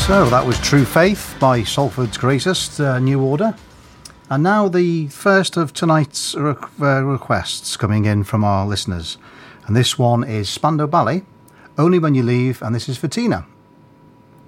So that was True Faith by Salford's Greatest, New Order. And now the first of tonight's requests coming in from our listeners. And this one is Spandau Ballet, Only When You Leave, and this is for Tina.